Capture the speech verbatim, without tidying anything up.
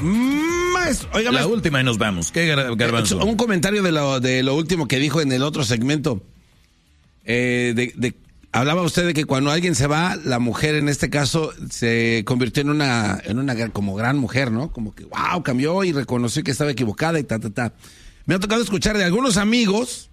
Maestro, oiga, la maestro, última y nos vamos. ¿Qué, Garbanzo? Un comentario de lo, de lo último que dijo en el otro segmento. Eh, de, de, hablaba usted de que cuando alguien se va, la mujer en este caso se convirtió en una, en una como gran mujer, ¿no? Como que, wow, cambió y reconoció que estaba equivocada y ta, ta, ta. Me ha tocado escuchar de algunos amigos